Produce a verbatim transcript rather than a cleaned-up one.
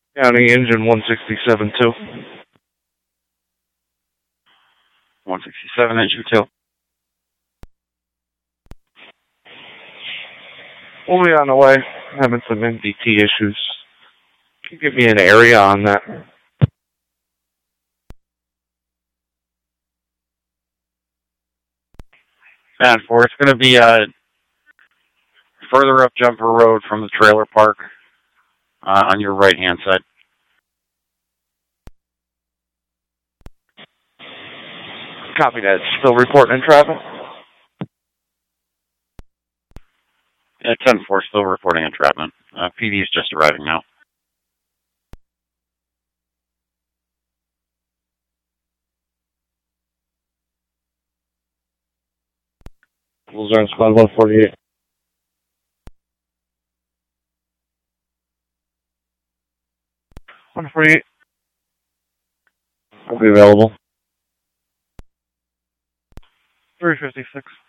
County engine one sixty-seven two. one sixty-seven, engine two. We'll be on the way. Having some N D T issues. Can you give me an area on that? And four, it's going to be uh, further up Jumper Road from the trailer park uh, on your right-hand side. Copy that. Still reporting in traffic? Yeah, ten four, still reporting entrapment. Uh, P D is just arriving now. Rules are on squad one forty-eight. one forty-eight. I'll be available. three fifty-six.